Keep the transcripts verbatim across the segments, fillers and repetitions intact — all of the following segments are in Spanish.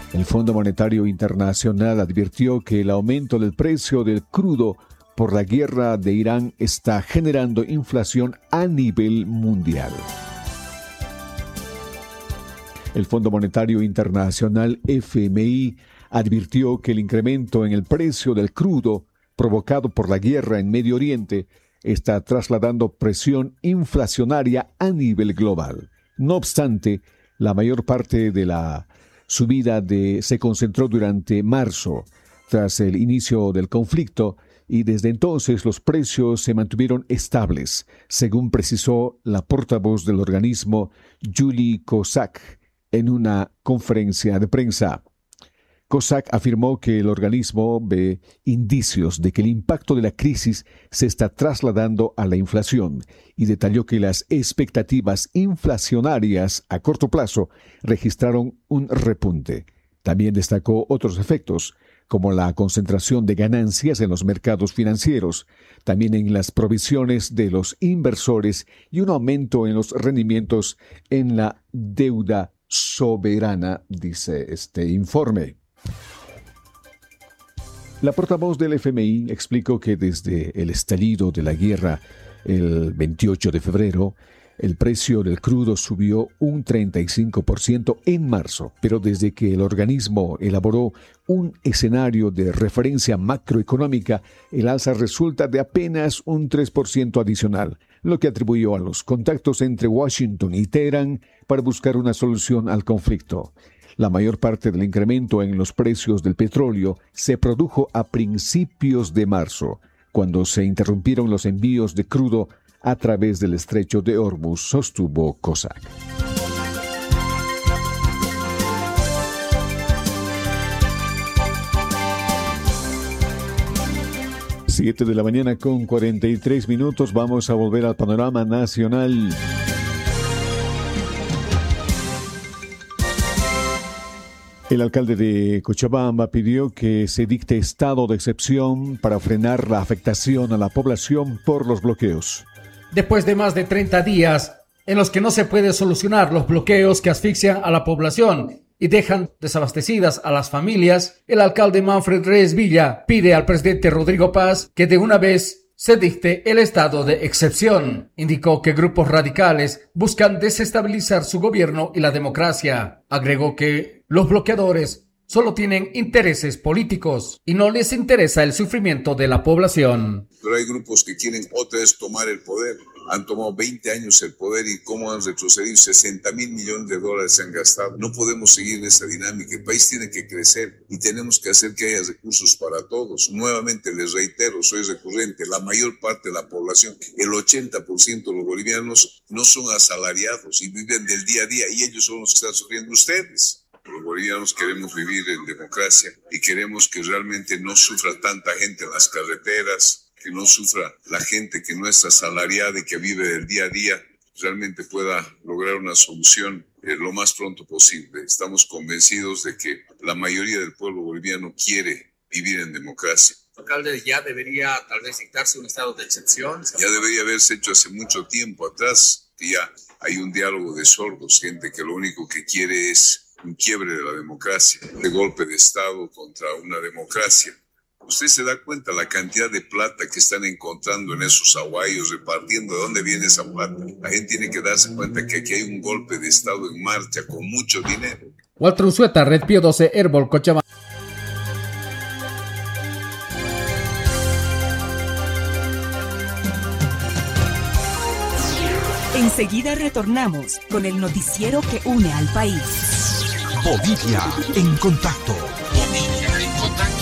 El Fondo Monetario Internacional advirtió que el aumento del precio del crudo por la guerra de Irán está generando inflación a nivel mundial. El Fondo Monetario Internacional F M I advirtió que el incremento en el precio del crudo provocado por la guerra en Medio Oriente está trasladando presión inflacionaria a nivel global. No obstante, la mayor parte de la subida de, se concentró durante marzo, tras el inicio del conflicto, y desde entonces los precios se mantuvieron estables, según precisó la portavoz del organismo, Julie Kozak, en una conferencia de prensa. Kozak afirmó que el organismo ve indicios de que el impacto de la crisis se está trasladando a la inflación y detalló que las expectativas inflacionarias a corto plazo registraron un repunte. También destacó otros efectos, como la concentración de ganancias en los mercados financieros, también en las provisiones de los inversores y un aumento en los rendimientos en la deuda soberana, dice este informe. La portavoz del F M I explicó que desde el estallido de la guerra el veintiocho de febrero, el precio del crudo subió un treinta y cinco por ciento en marzo, pero desde que el organismo elaboró un escenario de referencia macroeconómica, el alza resulta de apenas un tres por ciento adicional, lo que atribuyó a los contactos entre Washington y Teherán para buscar una solución al conflicto. La mayor parte del incremento en los precios del petróleo se produjo a principios de marzo, cuando se interrumpieron los envíos de crudo a través del estrecho de Hormuz, sostuvo Kozak. Siete de la mañana con cuarenta y tres minutos. Vamos a volver al panorama nacional. El alcalde de Cochabamba pidió que se dicte estado de excepción para frenar la afectación a la población por los bloqueos. Después de más de treinta días en los que no se puede solucionar los bloqueos que asfixian a la población y dejan desabastecidas a las familias, el alcalde Manfred Reyes Villa pide al presidente Rodrigo Paz que de una vez se dicte el estado de excepción. Indicó que grupos radicales buscan desestabilizar su gobierno y la democracia. Agregó que los bloqueadores solo tienen intereses políticos y no les interesa el sufrimiento de la población. Pero hay grupos que quieren otra vez tomar el poder. Han tomado veinte años el poder y cómo han retrocedido, sesenta mil millones de dólares se han gastado. No podemos seguir en esa dinámica. El país tiene que crecer y tenemos que hacer que haya recursos para todos. Nuevamente les reitero, soy recurrente, la mayor parte de la población, el ochenta por ciento de los bolivianos no son asalariados y viven del día a día y ellos son los que están sufriendo ustedes. Los bolivianos queremos vivir en democracia y queremos que realmente no sufra tanta gente en las carreteras, que no sufra la gente que no es asalariada y que vive del día a día, realmente pueda lograr una solución eh, lo más pronto posible. Estamos convencidos de que la mayoría del pueblo boliviano quiere vivir en democracia. Alcalde, ya debería tal vez dictarse un estado de excepción. Ya debería haberse hecho hace mucho tiempo atrás, que ya hay un diálogo de sordos, gente que lo único que quiere es un quiebre de la democracia, de golpe de Estado contra una democracia. Usted se da cuenta la cantidad de plata que están encontrando en esos aguayos, repartiendo. ¿De dónde viene esa plata? La gente tiene que darse cuenta que aquí hay un golpe de Estado en marcha con mucho dinero. Walter Unzueta, Red Pío doce, Herbol, Cochabamba. Enseguida retornamos con el noticiero que une al país. Bolivia en contacto. Bolivia en contacto.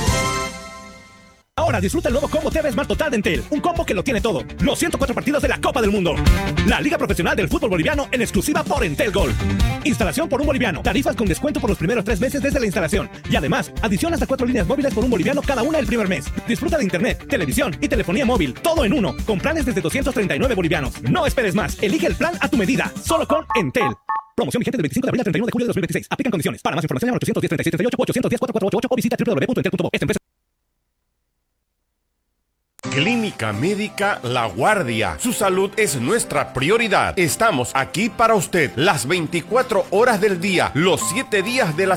Ahora disfruta el nuevo combo T V Smart Total de Entel, un combo que lo tiene todo. Los ciento cuatro partidos de la Copa del Mundo. La Liga Profesional del Fútbol Boliviano en exclusiva por Entel Gold. Instalación por un boliviano. Tarifas con descuento por los primeros tres meses desde la instalación. Y además, adición hasta cuatro líneas móviles por un boliviano cada una el primer mes. Disfruta de internet, televisión y telefonía móvil, todo en uno, con planes desde doscientos treinta y nueve bolivianos. No esperes más. Elige el plan a tu medida, solo con Entel. Promoción vigente del veinticinco de abril al treinta y uno de julio de dos mil veintiséis. Aplican condiciones. Para más información, llama ochocientos diez, treinta y siete, treinta y ocho, ochocientos diez, cuatrocientos cuarenta y ocho o visita doble u doble u doble u punto entel punto bo. Esta empresa. Clínica Médica La Guardia. Su salud es nuestra prioridad. Estamos aquí para usted las veinticuatro horas del día, los siete días de la